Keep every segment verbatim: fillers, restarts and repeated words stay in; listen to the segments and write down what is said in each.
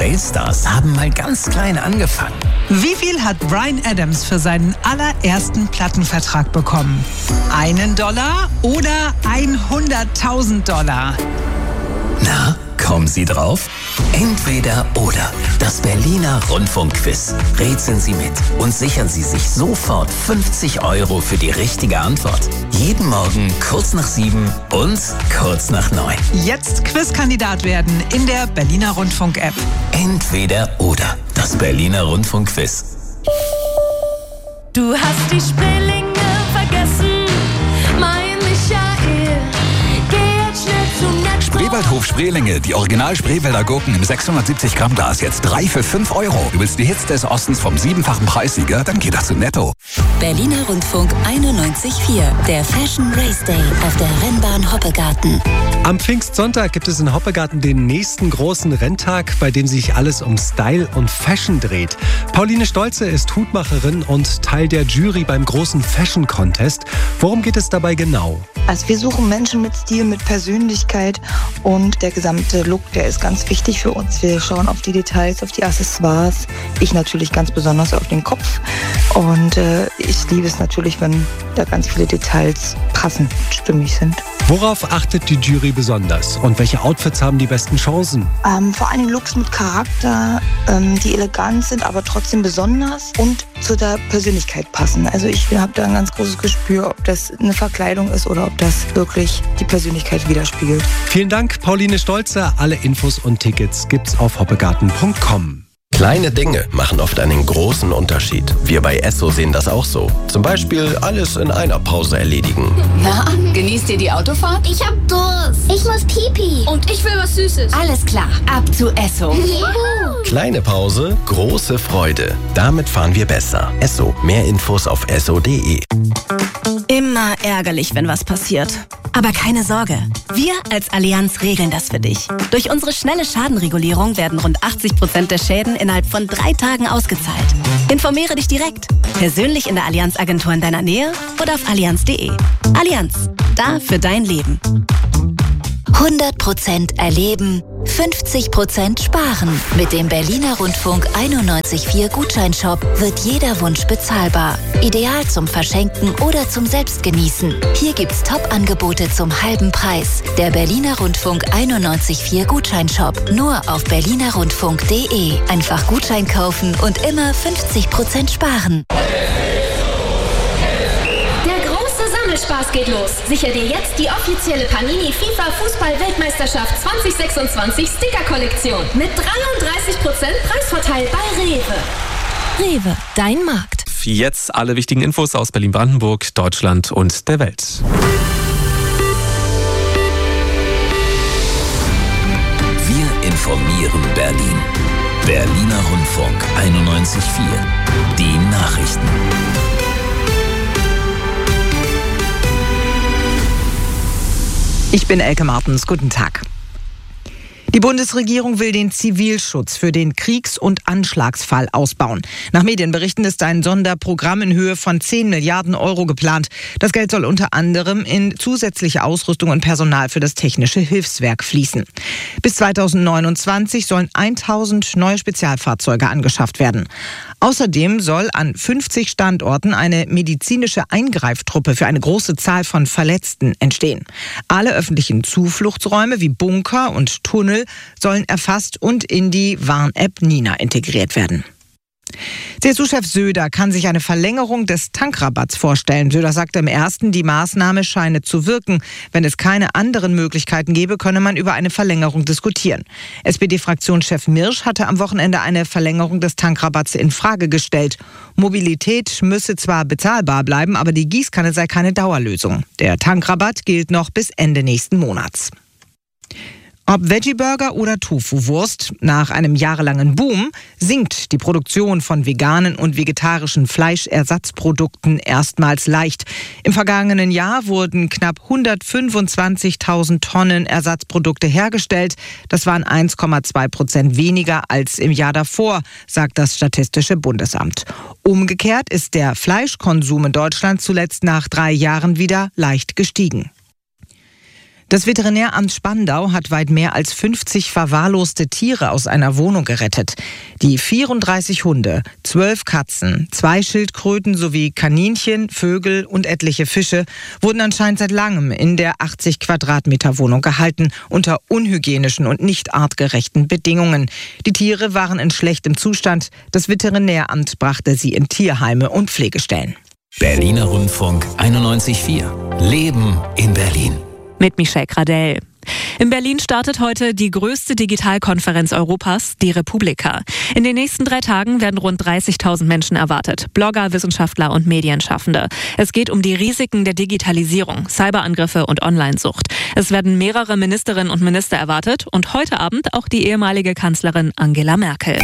Weltstars haben mal ganz klein angefangen. Wie viel hat Bryan Adams für seinen allerersten Plattenvertrag bekommen? Einen Dollar oder hunderttausend Dollar? Na, kommen Sie drauf? Entweder oder. Das Berliner Rundfunkquiz. Rätseln Sie mit und sichern Sie sich sofort fünfzig Euro für die richtige Antwort. Jeden Morgen kurz nach sieben und kurz nach neun. Jetzt Quizkandidat werden in der Berliner Rundfunk-App. Entweder oder. Das Berliner Rundfunkquiz. Du hast die Spreelinge vergessen, mein Michael. Geh jetzt schnell zum Netto. Spreewaldhof Spreelinge, die Original Spreewälder Gurken im sechshundertsiebzig Gramm Glas, jetzt drei für fünf Euro. Du willst die Hits des Ostens vom siebenfachen Preissieger? Dann geh doch zu Netto. Berliner Rundfunk einundneunzig Komma vier, der Fashion Race Day auf der Rennbahn Hoppegarten. Am Pfingstsonntag gibt es in Hoppegarten den nächsten großen Renntag, bei dem sich alles um Style und Fashion dreht. Pauline Stolze ist Hutmacherin und Teil der Jury beim großen Fashion Contest. Worum geht es dabei genau? Also wir suchen Menschen mit Stil, mit Persönlichkeit und der gesamte Look, der ist ganz wichtig für uns. Wir schauen auf die Details, auf die Accessoires. Ich natürlich ganz besonders auf den Kopf und äh, ich liebe es natürlich, wenn da ganz viele Details passend und stimmig sind. Worauf achtet die Jury besonders und welche Outfits haben die besten Chancen? Ähm, vor allem Looks mit Charakter, ähm, die elegant sind, aber trotzdem besonders und zu der Persönlichkeit passen. Also ich habe da ein ganz großes Gespür, ob das eine Verkleidung ist oder ob das wirklich die Persönlichkeit widerspiegelt. Vielen Dank, Pauline Stolze. Alle Infos und Tickets gibt's auf hoppegarten punkt com. Kleine Dinge machen oft einen großen Unterschied. Wir bei Esso sehen das auch so. Zum Beispiel alles in einer Pause erledigen. Na, genießt ihr die Autofahrt? Ich hab Durst. Ich muss Pipi. Und ich will was Süßes. Alles klar, ab zu Esso. Juhu. Kleine Pause, große Freude. Damit fahren wir besser. Esso. Mehr Infos auf esso punkt de. Immer ärgerlich, wenn was passiert. Aber keine Sorge, wir als Allianz regeln das für dich. Durch unsere schnelle Schadenregulierung werden rund achtzig Prozent der Schäden innerhalb von drei Tagen ausgezahlt. Informiere dich direkt, persönlich in der Allianz-Agentur in deiner Nähe oder auf allianz punkt de. Allianz, da für dein Leben. hundert Prozent erleben, fünfzig Prozent sparen. Mit dem Berliner Rundfunk einundneunzig Komma vier Gutscheinshop wird jeder Wunsch bezahlbar. Ideal zum Verschenken oder zum Selbstgenießen. Hier gibt's Top-Angebote zum halben Preis. Der Berliner Rundfunk einundneunzig Komma vier Gutscheinshop. Nur auf berliner rundfunk punkt de. Einfach Gutschein kaufen und immer fünfzig Prozent sparen. Spaß geht los. Sicher dir jetzt die offizielle Panini FIFA Fußball-Weltmeisterschaft zwanzig sechsundzwanzig Sticker-Kollektion mit dreiunddreißig Prozent Preisvorteil bei Rewe. Rewe, dein Markt. Jetzt alle wichtigen Infos aus Berlin-Brandenburg, Deutschland und der Welt. Wir informieren Berlin. Berliner Rundfunk einundneunzig Komma vier. Die Nachrichten. Ich bin Elke Martens. Guten Tag. Die Bundesregierung will den Zivilschutz für den Kriegs- und Anschlagsfall ausbauen. Nach Medienberichten ist ein Sonderprogramm in Höhe von zehn Milliarden Euro geplant. Das Geld soll unter anderem in zusätzliche Ausrüstung und Personal für das Technische Hilfswerk fließen. Bis zweitausendneunundzwanzig sollen tausend neue Spezialfahrzeuge angeschafft werden. Außerdem soll an fünfzig Standorten eine medizinische Eingreiftruppe für eine große Zahl von Verletzten entstehen. Alle öffentlichen Zufluchtsräume wie Bunker und Tunnel sollen erfasst und in die Warn-App Nina integriert werden. C S U-Chef Söder kann sich eine Verlängerung des Tankrabatts vorstellen. Söder sagte im Ersten, die Maßnahme scheine zu wirken. Wenn es keine anderen Möglichkeiten gäbe, könne man über eine Verlängerung diskutieren. S P D-Fraktionschef Mirsch hatte am Wochenende eine Verlängerung des Tankrabatts in Frage gestellt. Mobilität müsse zwar bezahlbar bleiben, aber die Gießkanne sei keine Dauerlösung. Der Tankrabatt gilt noch bis Ende nächsten Monats. Ob Veggie-Burger oder Tofu-Wurst, nach einem jahrelangen Boom sinkt die Produktion von veganen und vegetarischen Fleischersatzprodukten erstmals leicht. Im vergangenen Jahr wurden knapp hundertfünfundzwanzigtausend Tonnen Ersatzprodukte hergestellt. Das waren eins Komma zwei Prozent weniger als im Jahr davor, sagt das Statistische Bundesamt. Umgekehrt ist der Fleischkonsum in Deutschland zuletzt nach drei Jahren wieder leicht gestiegen. Das Veterinäramt Spandau hat weit mehr als fünfzig verwahrloste Tiere aus einer Wohnung gerettet. Die vierunddreißig Hunde, zwölf Katzen, zwei Schildkröten sowie Kaninchen, Vögel und etliche Fische wurden anscheinend seit langem in der achtzig Quadratmeter Wohnung gehalten, unter unhygienischen und nicht artgerechten Bedingungen. Die Tiere waren in schlechtem Zustand. Das Veterinäramt brachte sie in Tierheime und Pflegestellen. Berliner Rundfunk einundneunzig Komma vier. Leben in Berlin. Mit Michelle Gradell. In Berlin startet heute die größte Digitalkonferenz Europas, die Republika. In den nächsten drei Tagen werden rund dreißigtausend Menschen erwartet. Blogger, Wissenschaftler und Medienschaffende. Es geht um die Risiken der Digitalisierung, Cyberangriffe und Onlinesucht. Es werden mehrere Ministerinnen und Minister erwartet und heute Abend auch die ehemalige Kanzlerin Angela Merkel.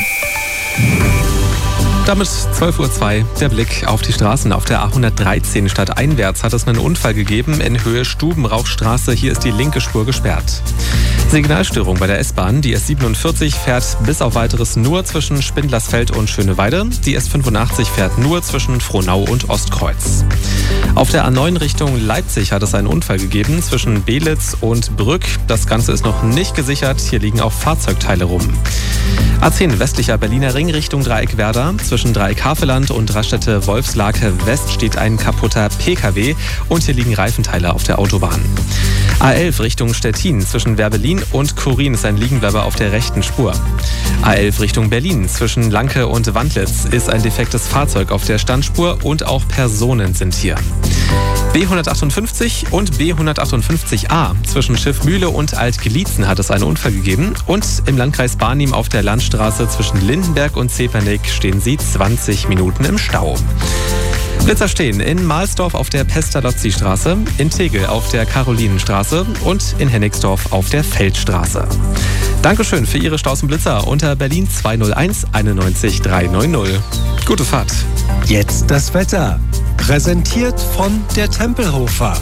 Damit zwölf Uhr zwei, der Blick auf die Straßen. Auf der A hundertdreizehn stadteinwärts hat es einen Unfall gegeben in Höhe Stubenrauchstraße. Hier ist die linke Spur gesperrt. Signalstörung bei der S-Bahn. Die S siebenundvierzig fährt bis auf weiteres nur zwischen Spindlersfeld und Schöneweide. Die S fünfundachtzig fährt nur zwischen Frohnau und Ostkreuz. Auf der A neun Richtung Leipzig hat es einen Unfall gegeben zwischen Belitz und Brück. Das Ganze ist noch nicht gesichert. Hier liegen auch Fahrzeugteile rum. A zehn westlicher Berliner Ring Richtung Dreieck-Werder. Zwischen Dreieck-Haveland und Raststätte-Wolfslake West steht ein kaputter P K W und hier liegen Reifenteile auf der Autobahn. A elf Richtung Stettin. Zwischen Werbelin und Kurin ist ein Liegenwerber auf der rechten Spur. A elf Richtung Berlin. Zwischen Lanke und Wandlitz ist ein defektes Fahrzeug auf der Standspur und auch Personen sind hier. B hundertachtundfünfzig und B hundertachtundfünfzig A. Zwischen Schiffmühle und Alt-Gliezen hat es einen Unfall gegeben. Und im Landkreis Barnim auf der Landstraße zwischen Lindenberg und Zepernick stehen sie zwanzig Minuten im Stau. Blitzer stehen in Mahlsdorf auf der Pestalozzi-Straße, in Tegel auf der Karolinenstraße und in Hennigsdorf auf der Feldstraße. Dankeschön für Ihre Staus und Blitzer unter Berlin zwei null eins einundneunzig drei neun null. Gute Fahrt. Jetzt das Wetter. Präsentiert von der Tempelhofer.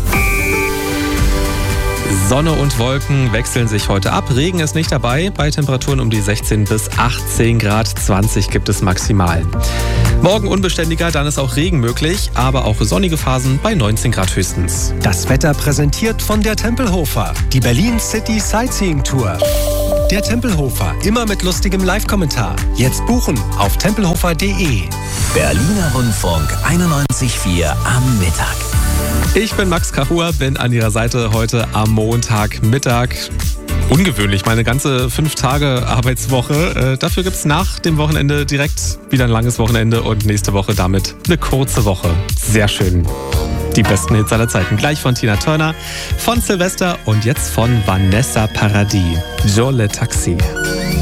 Sonne und Wolken wechseln sich heute ab. Regen ist nicht dabei. Bei Temperaturen um die sechzehn bis achtzehn Grad, zwanzig gibt es maximal. Morgen unbeständiger, dann ist auch Regen möglich, aber auch sonnige Phasen bei neunzehn Grad höchstens. Das Wetter präsentiert von der Tempelhofer. Die Berlin City Sightseeing Tour. Der Tempelhofer, immer mit lustigem Live-Kommentar. Jetzt buchen auf tempelhofer punkt de. Berliner Rundfunk einundneunzig Komma vier am Mittag. Ich bin Max Kahua, bin an Ihrer Seite heute am Montagmittag. Ungewöhnlich, meine ganze fünf Tage Arbeitswoche. Äh, dafür gibt es nach dem Wochenende direkt wieder ein langes Wochenende und nächste Woche damit eine kurze Woche. Sehr schön. Die besten Hits aller Zeiten. Gleich von Tina Turner, von Silvester und jetzt von Vanessa Paradis. Jolie Taxi.